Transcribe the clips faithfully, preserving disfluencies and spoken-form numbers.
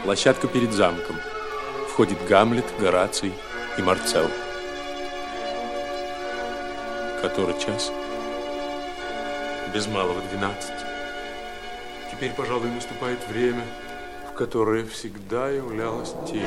Площадка перед замком. Входит Гамлет, Гораций и Марцел. Который час? Без малого двенадцать. Теперь, пожалуй, наступает время, в которое всегда являлась тень.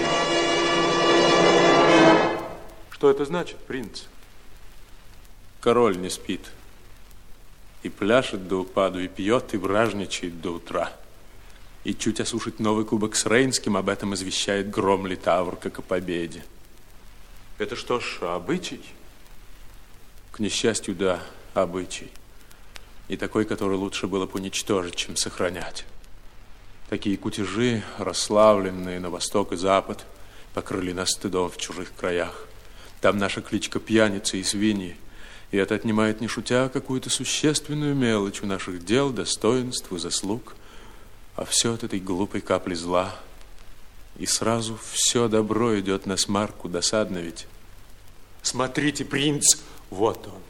Что это значит, принц? Король не спит. И пляшет до упаду, и пьет, и бражничает до утра. И чуть осушит новый кубок с Рейнским, об этом извещает гром Литавр, как о победе. Это что ж, обычай? К несчастью, да, обычай. И такой, который лучше было бы уничтожить, чем сохранять. Такие кутежи, расславленные на восток и запад, покрыли нас стыдом в чужих краях. Там наша кличка пьяницы и свиньи. И это отнимает, не шутя, какую-то существенную мелочь у наших дел, достоинств и заслуг. А все от этой глупой капли зла. И сразу все добро идет на смарку, досадно ведь. Смотрите, принц, вот он.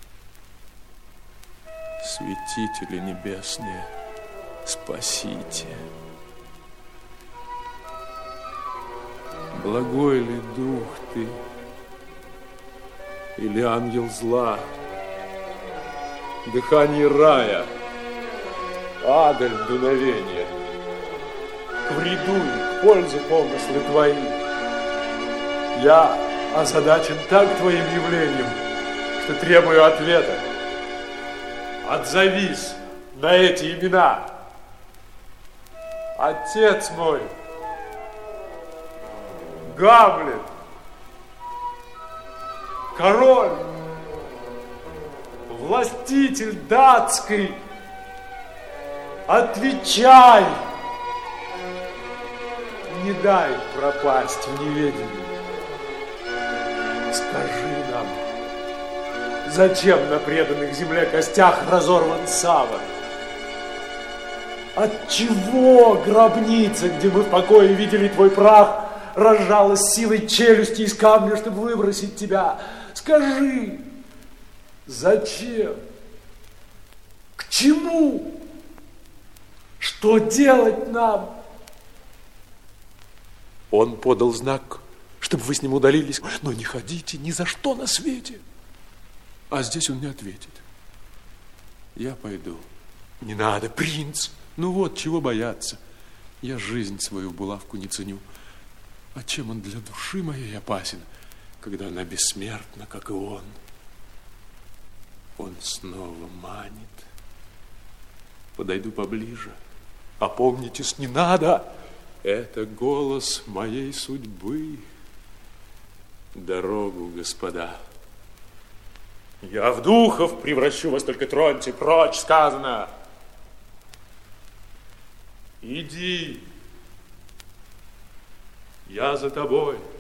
Святители небесные, спасите. Благой ли дух ты, или ангел зла? Дыхание рая, адаль дуновения. К вреду и к пользу помыслы твои. Я озадачен так твоим явлением, что требую ответа. Отзовись на эти имена. Отец мой, Гамлет, король, властитель датский, отвечай! Не дай пропасть в неведении. Скажи нам, зачем на преданных земле костях разорван саван? Отчего гробница, где мы в покое видели твой прах, разжалась силой челюсти из камня, чтобы выбросить тебя? Скажи, зачем? К чему? Что делать нам? Он подал знак, чтобы вы с ним удалились, но не ходите ни за что на свете. А здесь он не ответит. Я пойду. Не надо, принц. Ну вот, чего бояться. Я жизнь свою в булавку не ценю. А чем он для души моей опасен, когда она бессмертна, как и он? Он снова манит. Подойду поближе. Опомнитесь, не надо. Это голос моей судьбы. Дорогу, господа. Я в духов превращу вас, только троньте прочь, сказано. Иди. Я за тобой.